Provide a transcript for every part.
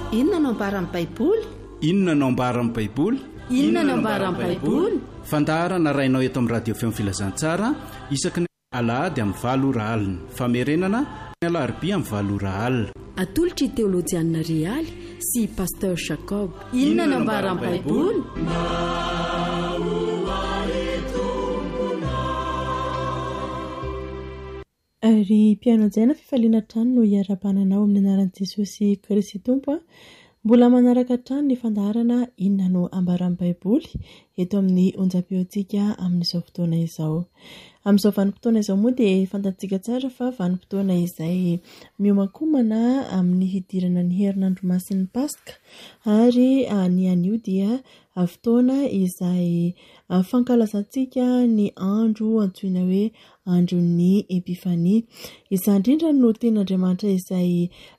Inona no ambara amin'ny Baiboly? Inona no ambara amin'ny Baiboly? Inona no ambara amin'ny Baiboly? Fandaharana rainao eto amin'ny radio feo filazantsara isaky ny alahady amin'ny 7 alina, famerenana ny alarobia amin'ny 7 alina. Atolotry teolojiana Rialy sy pasteur Jacob. Inona no ambara amin'ny Baiboly? Ary mpianatsaina fifaliana trano no hiara-bananao amin'ny anaran'i Jesosy Kristy Tompo. Mbola manaraka trano ny fandaharana inona no ambara amin'ny Baiboly eto amin'ny onjam-peontsika amin'izao fotoana izao. Amin'izao vanim-potoana izao moa dia fantantsika tsara fa vanim-potoana izay miomakomana amin'ny hidirana ny herinandro masin'ny Paska ary ny anio dia fotoana izay fankalazantsika ny andro antsoina hoe andron'ny Epifania. Izany indrindra no tenin'Andriamanitra izay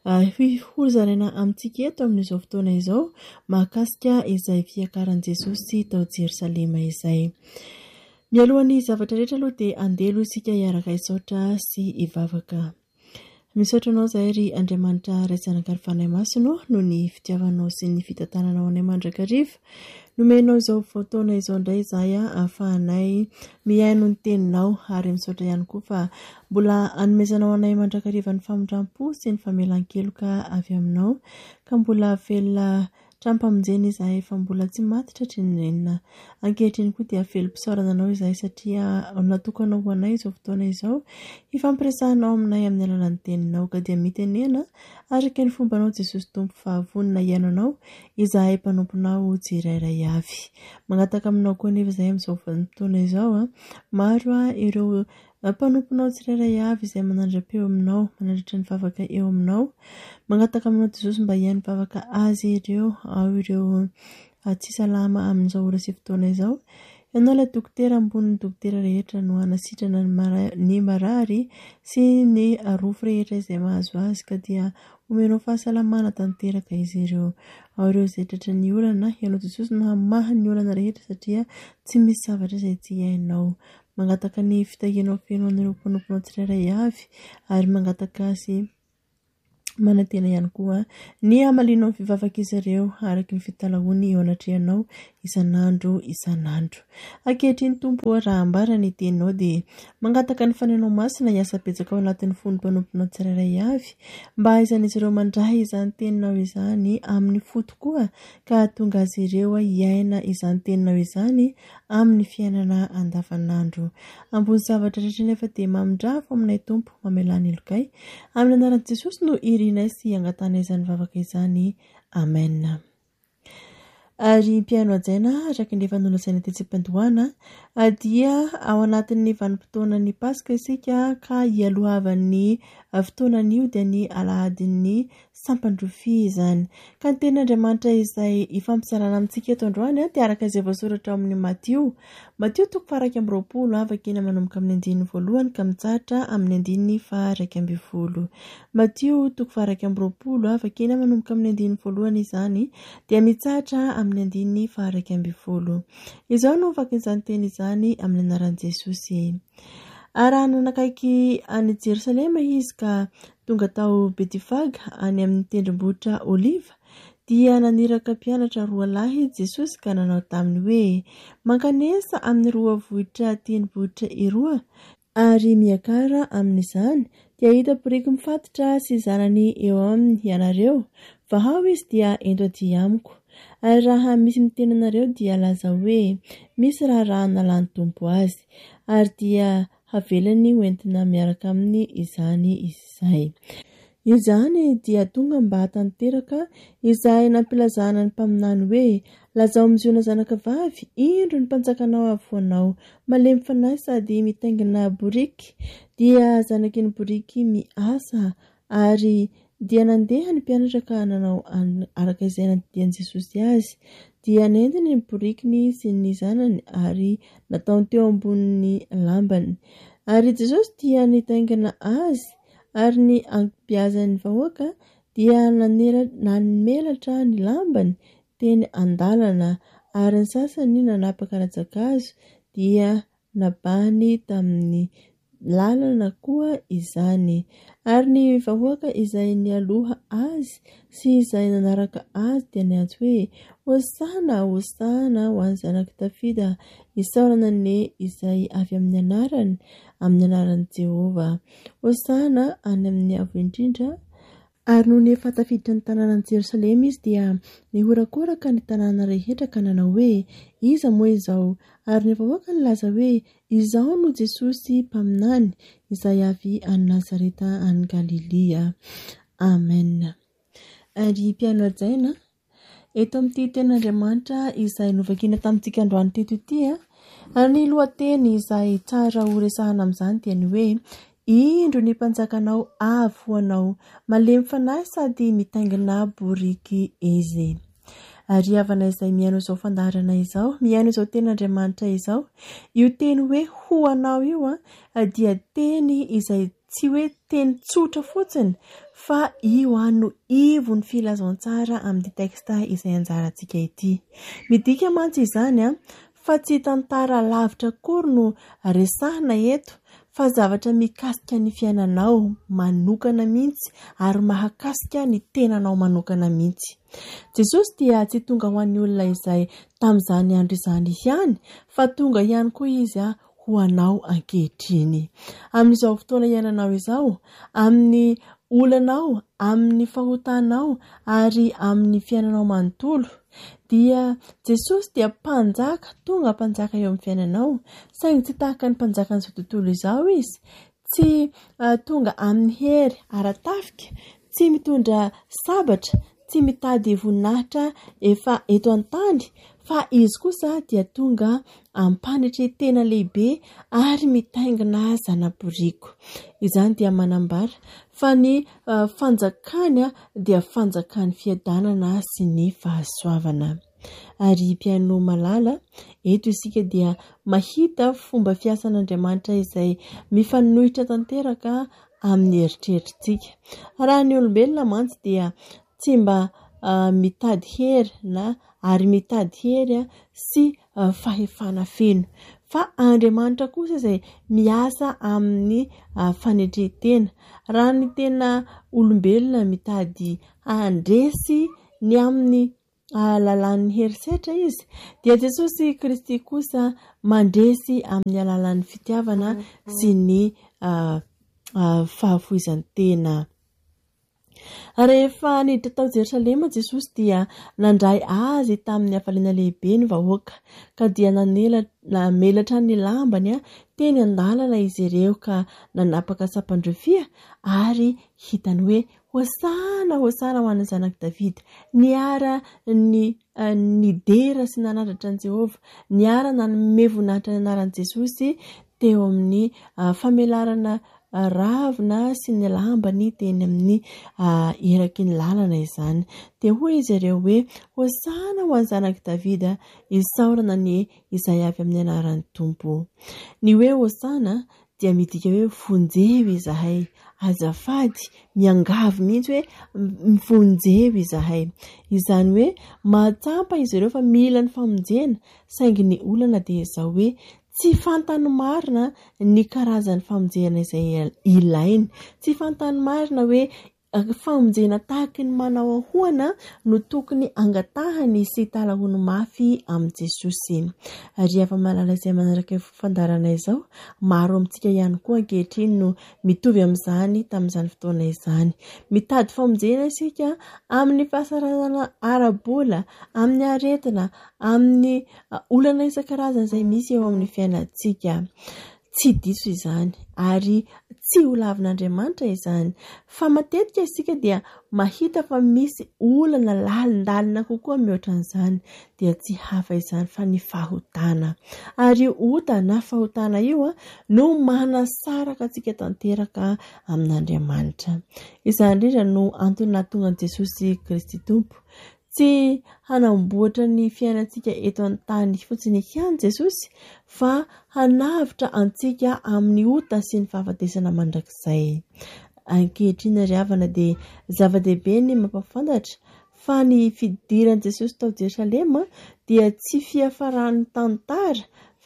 hozaraina amintsika eto amin'izao fotoana izao mahakasika izay fiakaran'i Jesosy tao Jerosalema izay. Mialohan'ny zavatra rehetra aloha dia andelo isika hiaraka hisaotra sy hivavaka. Misaotra anao izay ry Andriamanitra ray zanakary fanahy masina noho ny fitiavanao sy ny fitantananao anay mandrakariva. Nomenao izao fotoana izao indray izahay ahafahanay miaino ny teninao ary misaotra ihany koa fa mbola hanomezanao anay mandrakariva ny famondram-po sy ny famelan-keloka avy aminao ka mbola velona trampamonjena izahay fa mbola tsy matitra hatrin'ny ankehitriny koa dia velom-pisaorana anao izahay satria natokanao ho anay izao fotoana izao ifampiresahanao aminay amin'ny alalan'ny teninao ka dia mitenena araka ny fombanao Jesosy Tompo fahavonina iainanao izahay mpanomponao tsirairay avy. Magnataka aminao koa nefa izahay amin'izao fotoana izao maro ireo mpanomponao tsirairay avy izay manandra-peo aminao, manandratra ny vavaka eo aminao. Magnataka aminao Jesosy mba hiainy vavaka azy ireo ao ireo tsy salama amin'izao ora sy fotoana izao. Ianao ilay dokotera ambonin'ny dokotera rehetra no hanasitrana ny marary sy ny rofo rehetra izay mahazo azy ka dia omenao fahasalamana tanteraka izy ireo. Ao ireo izay tratra ny olana, ianao Jesosy no hamaha ny olana rehetra satria tsy misy zavatra izay tsy hainao. Mangataka ny fitahianao feno anireo mpanomponao tsirairay avy ary mangataka azy manantena ihany koa ny amalinao fivavaka izy ireo araka ny fitalahoany eo anatrehanao isan'andro. Ankehitriny Tompo raha ambara ny teninao dia mangataka ny fanenao masina hiasa betsaka ao anatin'ny fony mpanomponao tsirairay avy mba haizan'izy ireo mandray izany teninao izany amin'ny fo tokoa ka tonga azy ireo hiaina izany teninao izany amin'ny fiainana andavanandro. Ambony zavatra rehetra nefa dia mamindrafo aminay Tompo, mamelany elokay amin'ny anaran'i Jesosy no irinay sy angatana izany vavaka izany. Amen. Ary mpiaino ajaina araka ny efa nolazaina tetsim-pandohana dia ao anatin'ny vanim-potoana ny Paska isika ka hialohavan'ny fotoanan'io dia ny alahadin'ny sampandrofia izany. Ka ny tenin'Andriamanitra izay ifampisalana amintsika eto androany dia araka izay voasoratra amin'ny Matio 1:20 avakeny manomboka amin'ny 1:1 ka mitsahatra amin'ny 1:20. Matio 1:20 avakeny manomboka amin'ny 1:1 izany dia mitsahatra amin'ny 1:20. Izao no vakin'izany teny izany amin'ny anaran'i Jesosy. Arahana nakaiky any Jerosalema izy ka tonga tao Betifaga any amin'ny tendrombohitra Oliva dia naniraka mpianatra 2 lahy Jesosy ka nanao taminy hoe mankanesa amin'ny 2 vohitra tendrombohitra iroa ary miakara amin'izany dia hita biriky mifatotra sy zanany eo aminy ianareo fa ao izy dia ento aty amiko. Ary raha misy miteny anareo dia laza hoe misy raha nalany Tompo azy ary dia havelany hoentina miaraka aminy izany izay. Izany dia tonga mba hatanteraka izay nampilazana ny mpaminany hoe lazao miziona zanaka vavy indro ny mpanjakanao avoanao malemy fanahy sady mitaingina boriky dia zanaky ny boriky miasa ary dia nandeha ny mpianatra ka nanao araka izay nandidian'i Jesosy azy dia nentiny ny borikiny sy ny zanany ary nataony teo ambonin'ny lambany ary Jesosy dia nitaingina azy ary ny ankibiazan'ny vahoaka dia namelatra ny lambany teny andalana ary ny sasany nanapaka rajakazo dia nabany tamin'ny lalana koa izany, ary ny vahoaka izay nialoha azy sy izay nanaraka azy dia niantso hoe hosana hosana ho an'ny zanak'i Davida, isaorana ne izay avy amin'ny anaran'i Jehova, hosana any amin'ny avo indrindra. Ary noho ny efa tafiditra ny tanànan'i Jerosalema izy dia nihorakoraka ny tanàna rehetra ka nanao hoe iza moa izao, ary ny vahoaka nilaza hoe izao no Jesosy mpaminany izay avy any Nazareta any Galilea. Amen. Ary mpianatsaina eto amin'ity ten'Andriamanitra izay novakiana tamintsika androany teto ity, ary ny lohateny izay tsara ho resahana amin'izany dia ny hoe indro ny mpanjakanao avy hoanao, malemy fanahy sady mitaingina boriky izy. Ary havana izay miaino izao fandaharana izao, miaino izao ten'Andriamanitra izao, io teny hoe hoanao io dia teny izay tsy hoe teny tsotra fotsiny, fa io no ivo ny filazantsara amin'ny teksta izay anjarantsika ity. Midika mantsy izany fa tsy tantara lavitra akory no resahana eto, fa zavatra mikasika ny fiainanao manokana mihitsy ary mahakasika ny tenanao manokana mihitsy. Jesosy dia tsy tonga ho an'ny olona izay tamin'izany andro izany ihany, fa tonga ihany koa izy ho anao ankehitriny. Amin'izao fotoana iainanao izao, amin'ny olanao, amin'ny fahotanao ary amin'ny fiainanao manontolo, dia Jesosy dia mpanjaka, tonga mpanjaka eo amin'ny fiainanao, saingy tsy tahaka ny mpanjaka n'izao tontolo izao izy, tsy tonga amin'ny hery aratafika, tsy mitondra sabatra, tsy mitady voninahitra efa eto an-tany, fa izy kosa dia tonga ampanitra tena lehibe ary mitaingina zana-boriko. Izany dia manambara fa ny fanjakany dia fanjakan'ny fiadanana sy ny fahasoavana. Ary mpiaino malala, eto isika dia mahita fomba fiasan'Andriamanitra izay mifanohitra tanteraka amin'ny eritreritrintsika. Raha ny olombelona mantsy dia tsy mba mitady hery ary mitady hery sy fahefana feno, fa Andriamanitra kosa izay miasa amin'ny fanetretena. Raha ny tena olombelona mitady handresy ny amin'ny alalan'ny herisetra izy, dia Jesosy Kristy kosa mandresy amin'ny alalan'ny fitiavana sy ny fahafoizan-tena. Rehefa niditra tao Jerosalema Jesosy dia nandray azy tamin'ny hafaliana lehibe ny vahoaka, ka dia namelatra ny lambany teny an-dalana izy ireo ka nanapaka sapan-drofia ary hitany hoe hosana hosana ho an'ny zanak'i Davida, niara ny dera sy nanandratra an'i Jehova, niara nanome voninahitra ny anaran'i Jesosy teo amin'ny famelarana ravina sy ny lambany teny amin'ny eraky ny lalana izany. Dia hoy izy ireo hoe hosana ho an'ny zanak'i Davida, isaorana ny izay avy amin'ny anaran'ny Tompo. Ny hoe hosana dia midika hoe vonjeo izahay, azafady miangavy mihitsy hoe vonjeo izahay. Izany hoe mahatsampa izy ireo fa mila ny famonjena, saingy ny olana dia izao hoe tsy fantany marina ny karazan'ny famonjena izay ilainy, tsy fantany marina hoe famonjena tahaka ny manao ahoana no tokony angatahany sy talahony mafy amin'ny Jesosy. Ary afa malala izay manaraka fandarana izao, maro amintsika ihany koa ankehitriny no mitovy amin'izany tamin'izany fotoana izany. Mitady famonjena isika amin'ny fahasarazana ara-bola, amin'ny aretina, amin'ny olana isan-karazana izay misy eo amin'ny fiainantsika. Tsy diso izany ary tsy ho lavin'Andriamanitra izany, fa matetika isika dia mahita fa misy olana lalindalina kokoa mihoatra an'izany, dia tsy hafa izany fa ny fahotana. Ary io ota na fahotana io no manasaraka antsika tanteraka amin'Andriamanitra. Izany indrindra no antony nahatonga Jesosy Kristy Tompo tsy hanamboatra ny fiainantsika eto an-tany fotsiny ihany Jesosy, fa hanavitra antsika amin'ny ota sy ny fahafatesana mandrakizay. Ankehitriny ry havana dia zava-dehibe ny mampafantatra fa ny fidiran'i Jesosy tao Jerosalema dia tsy fiafaran'ny tantara,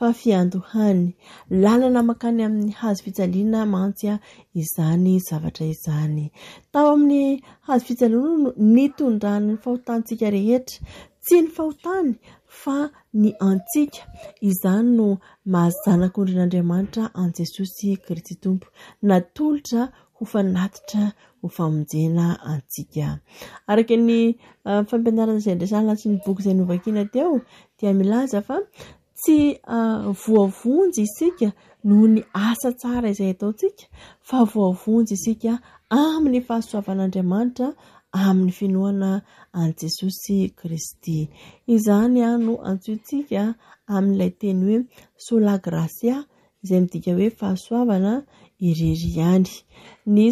fa fiandohany lalana makany amin'ny hazo fijaliana mantsy izany zavatra izany. Tao amin'ny hazo fijaliana nitondrany ny fahotantsika rehetra, tsy ny fahotany fa ny antsika. Izany no mahazanak'Andriamanitra an Jesosy Kristy Tompo natolotra ho fanatitra ho famonjena antsika. Araka ny fampianarana izay ndresana anaty ny boky izay novakina teo dia milaza fa tsy voavonjy isika noho ny asa tsara izay ataontsika, fa voavonjy isika amin'ny fahasoavan'Andriamanitra amin'ny finoana an Jesosy Kristy. Izany no antsointsika amin'ilay teny hoe sola gracia, izay midika hoe fahasoavana irery ihany. Ny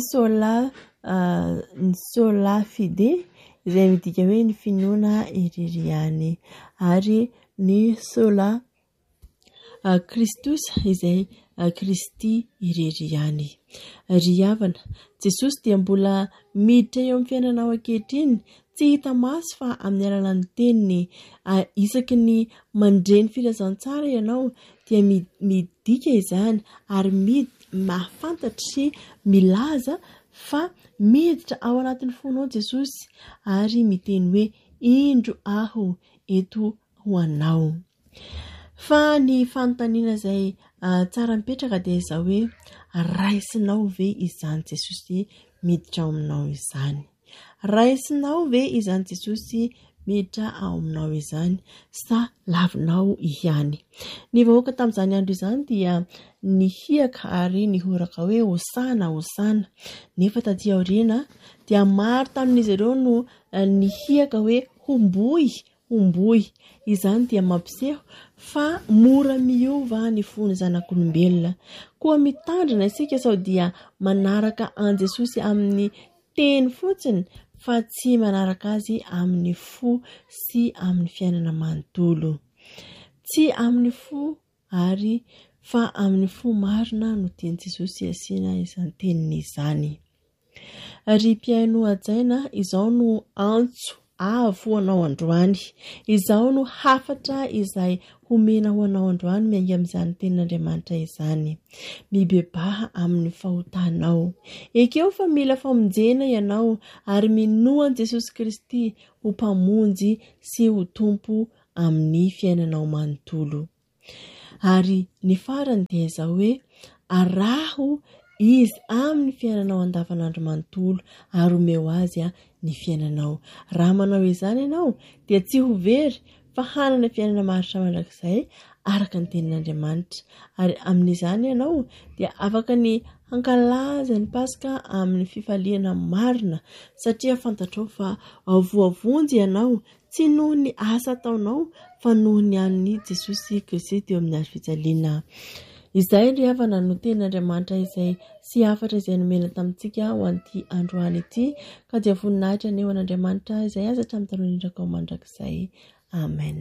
sola fide, izay midika hoe ny finoana irery ihany, ary ny sola Kristus, izay Kristy irery ihany. Ry havana, Jesosy dia mbola miditra eo amin'ny fiainanao ankehitriny, tsy hita maso fa amin'ny alalan'ny teniny. Isaky ny mandreny filazantsara ianao dia midika izany ary mahafantatra sy milaza fa miditra ao anatin'ny fonao Jesosy ary miteny hoe indro aho eto ho anao. Fa ny fanontaniana izay tsara mipetraka dia izao hoe raisinao ve izany Jesosy miditra ao aminao izany? Raisinao ve izany Jesosy miditra ao aminao izany sa lavinao ihany? Ny vahoaka tamin'izany andro izany dia nihiaka ary nihoraka hoe hosana hosana, nefa taty aoriana dia maro tamin'izy ireo no nihiaka hoe homboy homboy. Izany dia mampiseho fa mora miova ny fon'ny zanak'olombelona. Koa mitandrina isika sao dia manaraka an Jesosy amin'ny teny fotsiny fa tsy manaraka azy amin'ny fo sy amin'ny fiainana manontolo. Tsy amin'ny fo ary fa amin'ny fo marina no tiany Jesosy asiana izany teniny izany. Ry mpiaino ajaina, izao no antso avo anao androany, izao no hafatra izay homena ho anao androany miainga amin'izany tenin'Andriamanitra izany. Mibebaha amin'ny fahotanao. Ekeo fa mila famonjena ianao ary minoan Jesosy Kristy ho mpamonjy sy ho tompo amin'ny fiainanao manontolo. Ary ny farany dia izao hoe araho izy amin'ny fiainanao andavanandro manontolo ary omeo azy ny fiainanao. Raha manao izany ianao dia tsy ho very fa hanana fiainana maharitra mandrakizay araka ny tenin'Andriamanitra. Ary amin'izany ianao dia afaka ny hankalaza ny Pasika amin'ny fifaliana marina, satria fantatrao fa voavonjy ianao tsy noho ny asa ataonao fa noho ny an'ny Jesosy Kristy teo amin'ny hazo fijaliana. Izay ry havana no tenin'Andriamanitra izay sy hafatra izay nomena tamintsika ho an'ity androany ity, ka dia voninahitra ny eo an'Andriamanitra izay aza hatramin'ny taloha indrindra ao mandrakizay. Amen.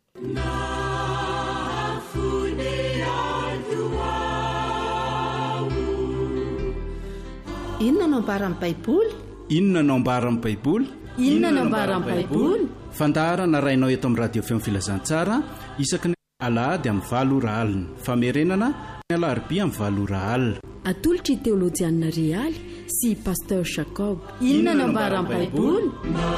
Inona no ambaran'ny Baiboly? Inona no ambaran'ny Baiboly? Inona no ambaran'ny Baiboly? Fandaharana rainao eto amin'ny radio feo filazantsara isaky ny alahady amin'ny 7 alina, famerenana ny alarobia amin'ny 8 alina. Atolotry teolojianina Rialy sy Pasteur Jacob. Inona no ambaran'ny Baiboly?